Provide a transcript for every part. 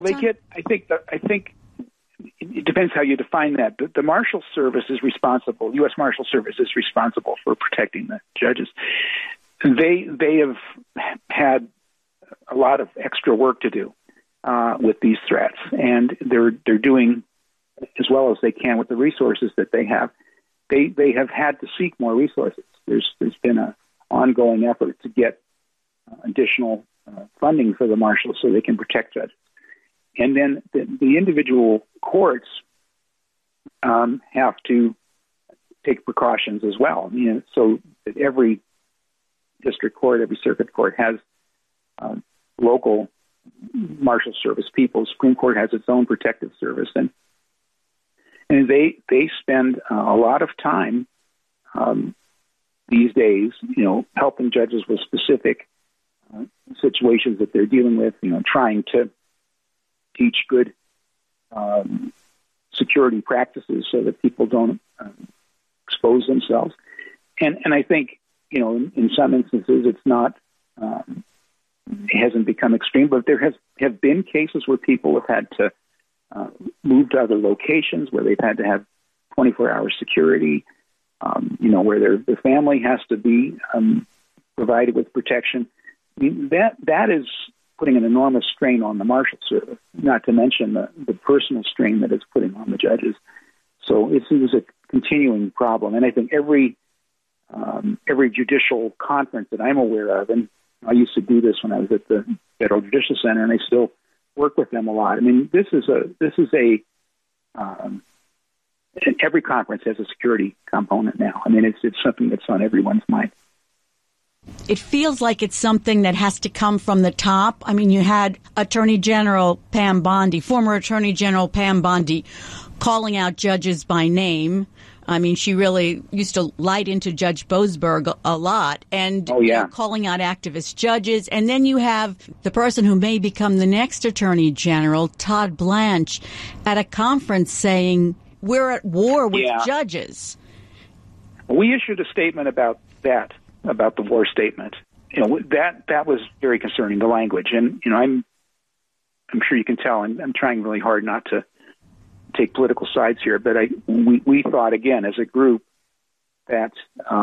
They get, I think it depends how you define that. But the Marshal Service is responsible, U.S. Marshal Service is responsible for protecting the judges. They have had a lot of extra work to do with these threats, and they're doing as well as they can with the resources that they have. They have had to seek more resources. There's been an ongoing effort to get additional funding for the marshals so they can protect judges. And then the individual courts have to take precautions as well. So that every district court, every circuit court has local marshal service people. Supreme Court has its own protective service, and they spend a lot of time these days, helping judges with specific situations that they're dealing with. Trying to teach good security practices so that people don't expose themselves. And I think, in some instances it's not, it hasn't become extreme, but there have been cases where people have had to move to other locations, where they've had to have 24-hour security, where their family has to be provided with protection. I mean, that is putting an enormous strain on the Marshal Service, not to mention the personal strain that it's putting on the judges. So it is a continuing problem. And I think every judicial conference that I'm aware of, and I used to do this when I was at the Federal Judicial Center, and I still work with them a lot. I mean, every conference has a security component now. I mean, it's something that's on everyone's mind. It feels like it's something that has to come from the top. I mean, you had Attorney General Pam Bondi, former Attorney General Pam Bondi, calling out judges by name. I mean, she really used to light into Judge Boasberg a lot, and calling out activist judges. And then you have the person who may become the next Attorney General, Todd Blanche, at a conference saying, we're at war with judges. We issued a statement about that, about the war statement. That was very concerning, the language. And, I'm sure you can tell I'm trying really hard not to take political sides here, but we thought, again, as a group, that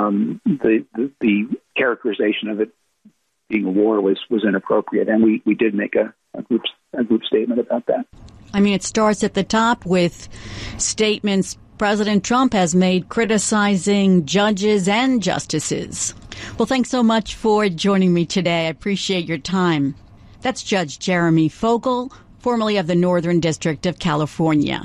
the characterization of it being a war was inappropriate, and we did make a group statement about that. I mean, it starts at the top with statements President Trump has made criticizing judges and justices. Well, thanks so much for joining me today. I appreciate your time. That's Judge Jeremy Fogel, formerly of the Northern District of California.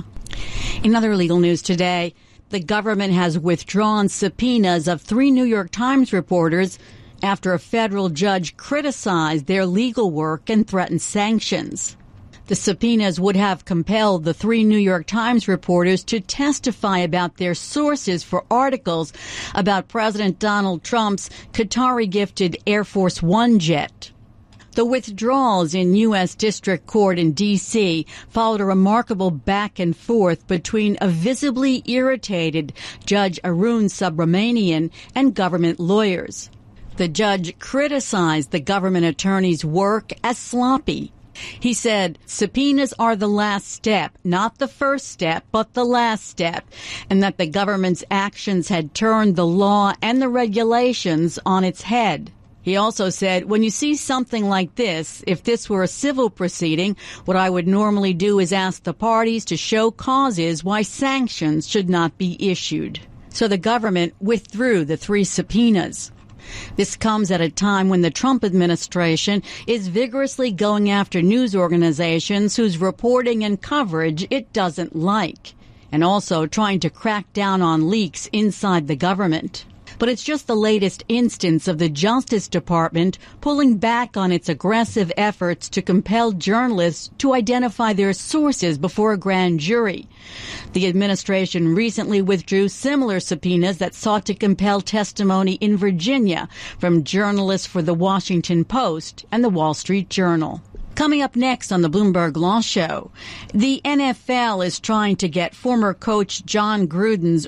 In other legal news today, the government has withdrawn subpoenas of 3 New York Times reporters after a federal judge criticized their legal work and threatened sanctions. The subpoenas would have compelled the 3 New York Times reporters to testify about their sources for articles about President Donald Trump's Qatari-gifted Air Force One jet. The withdrawals in U.S. District Court in D.C. followed a remarkable back and forth between a visibly irritated Judge Arun Subramanian and government lawyers. The judge criticized the government attorney's work as sloppy. He said subpoenas are the last step, not the first step, but the last step, and that the government's actions had turned the law and the regulations on its head. He also said, when you see something like this, if this were a civil proceeding, what I would normally do is ask the parties to show causes why sanctions should not be issued. So the government withdrew the 3 subpoenas. This comes at a time when the Trump administration is vigorously going after news organizations whose reporting and coverage it doesn't like, and also trying to crack down on leaks inside the government. But it's just the latest instance of the Justice Department pulling back on its aggressive efforts to compel journalists to identify their sources before a grand jury. The administration recently withdrew similar subpoenas that sought to compel testimony in Virginia from journalists for The Washington Post and The Wall Street Journal. Coming up next on the Bloomberg Law Show, the NFL is trying to get former coach John Gruden's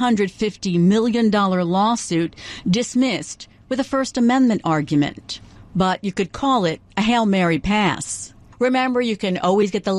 $150 million lawsuit dismissed with a First Amendment argument. But you could call it a Hail Mary pass. Remember, you can always get the